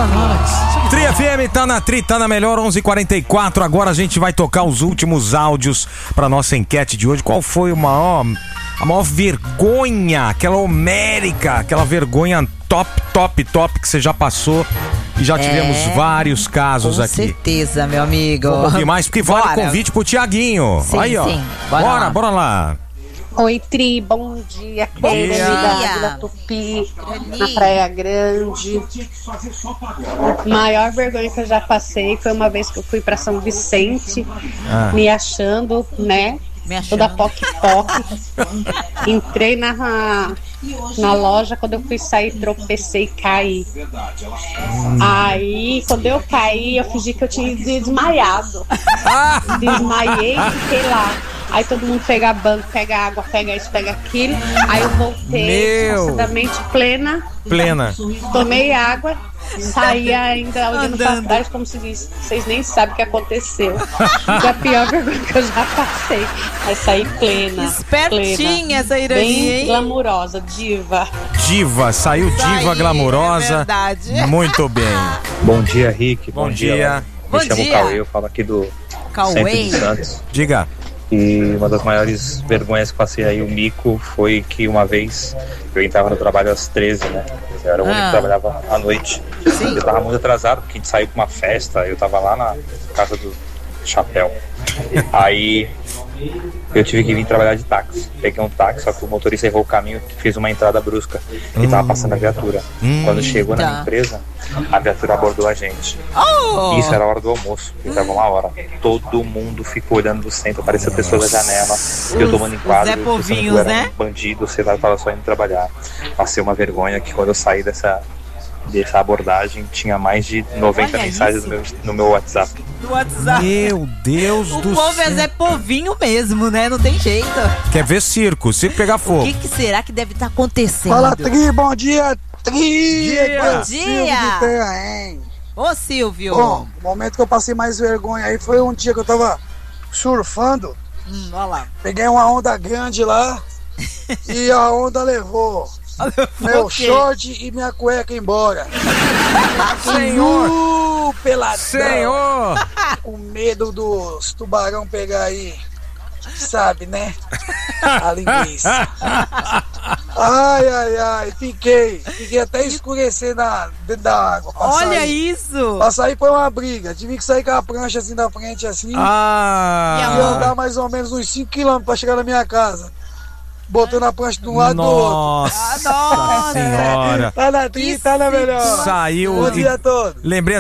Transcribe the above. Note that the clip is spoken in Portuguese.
Tri FM tá na Tri, tá na melhor, 11h44. Agora a gente vai tocar os últimos áudios pra nossa enquete de hoje. Qual foi a maior vergonha, aquela homérica, aquela vergonha top que você já passou? E já tivemos vários casos com aqui. Com certeza, meu amigo. Vamos ouvir mais, porque vale o convite pro Tiaguinho. Sim, aí, ó. Sim. Bora lá. Oi, Tri, bom dia. Kelly da Vila Tupi, na Praia Grande. A maior vergonha que eu já passei foi uma vez que eu fui pra São Vicente, me achando, né? Toda poc-poc. Entrei na loja, quando eu fui sair, tropecei e caí. Aí, quando eu caí, eu fingi que eu tinha desmaiado. Desmaiei e fiquei lá. Aí todo mundo pega banco, pega água, pega isso, pega aquilo. Aí eu voltei constantemente plena. Tomei água, saí ainda olhando pra trás, como se diz. Vocês nem sabem o que aconteceu. Foi a pior vergonha que eu já passei. Aí saí plena. Espertinha essa ironia, bem hein? glamurosa, diva. Saiu diva, glamurosa. É verdade. Muito bem. Bom dia, Rick. Bom dia. Me chamo Cauê, eu falo aqui do Centro de Santos. Diga. E uma das maiores vergonhas que passei aí, o mico, foi que uma vez eu entrava no trabalho às 13, né? Eu era o único que trabalhava à noite. Sim. Eu tava muito atrasado, porque a gente saiu pra uma festa, eu tava lá na casa do Chapéu. Aí eu tive que vir trabalhar de táxi. Peguei um táxi, só que o motorista errou o caminho e fez uma entrada brusca. E tava passando a viatura. Quando chegou na empresa, a viatura abordou a gente. Isso era a hora do almoço, eu tava 1 hora. Todo mundo ficou olhando do centro, apareceu pessoas da janela. Eu tomando enquadro, eu pensando que eu era um bandido, sei lá, eu tava só indo trabalhar. Passei uma vergonha que quando eu saí dessa abordagem, tinha mais de 90 mensagens no meu WhatsApp. Meu Deus do céu. O povo é Zé Povinho mesmo, né? Não tem jeito. Quer ver circo pegar fogo. O que será que deve estar acontecendo? Fala, Tri, bom dia, Tri! Bom dia! Ô, Silvio! Bom, o momento que eu passei mais vergonha aí foi um dia que eu tava surfando. Olha lá. Peguei uma onda grande lá e a onda levou meu short e minha cueca embora. Senhor! Peladão. Senhor! Com medo dos tubarão pegar aí, sabe, né? A linguiça. Ai, fiquei até escurecer dentro da água. Olha isso! Pra sair foi uma briga, tive que sair com a prancha assim da frente assim, e andar mais ou menos uns 5 km pra chegar na minha casa. Botando a prancha de um lado do outro. Nossa senhora! Tá na Tri, tá na melhor. Saiu. Bom dia a todos. Lembrei